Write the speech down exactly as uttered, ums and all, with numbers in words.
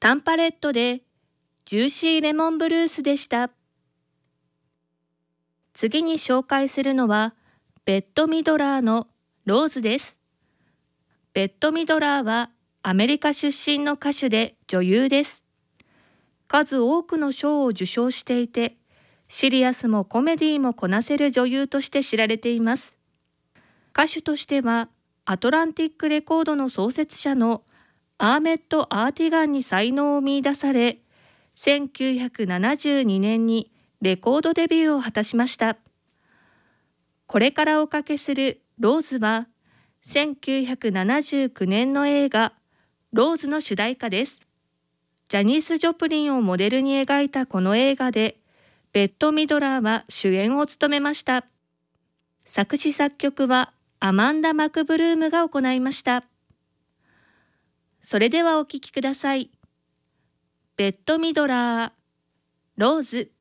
タンパレットでジューシーレモンブルースでした。次に紹介するのはベット・ミドラーのローズです。ベット・ミドラーはアメリカ出身の歌手で女優です。数多くの賞を受賞していて、シリアスもコメディもこなせる女優として知られています。歌手としてはアトランティックレコードの創設者のアーメット・アーティガンに才能を見出され、せんきゅうひゃくななじゅうにねんにレコードデビューを果たしました。これからおかけするローズは、せんきゅうひゃくななじゅうきゅうねんの映画ローズの主題歌です。ジャニース・ジョプリンをモデルに描いたこの映画で、ベット・ミドラーは主演を務めました。作詞作曲はアマンダ・マクブルームが行いました。それではお聴きください。ベット・ミドラー、ローズ。